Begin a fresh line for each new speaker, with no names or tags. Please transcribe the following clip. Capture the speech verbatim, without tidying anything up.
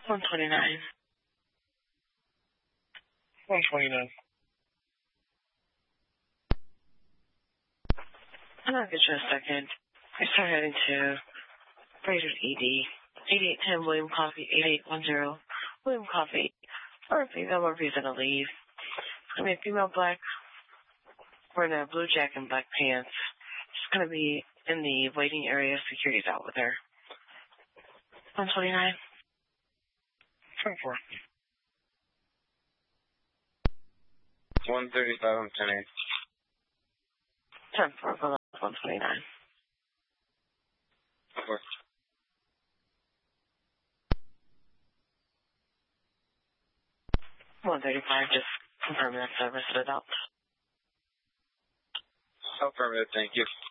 one twenty-nine.
one twenty-nine.
I'll get you a second. I start heading to Braided E D. eighty-eight ten William Coffee, eighty-eight ten William Coffee. Or a female or reason to leave. It's going to be a female black, wearing a blue jacket and black pants. She's going to be in the waiting area. Security's out with her. one twenty-nine.
twenty-four.
one thirty-five, I'm ten eight.
ten four, below one twenty-nine.
Four.
one thirty-five, just confirming that service is out.
Affirmative, thank you.